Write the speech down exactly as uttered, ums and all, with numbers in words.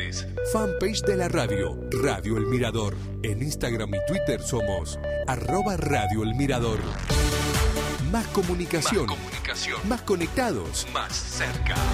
sociales. Fanpage de la radio, Radio El Mirador. En Instagram y Twitter somos arroba Radio El Mirador. Más comunicación. Más comunicación. Más conectados. Más cerca.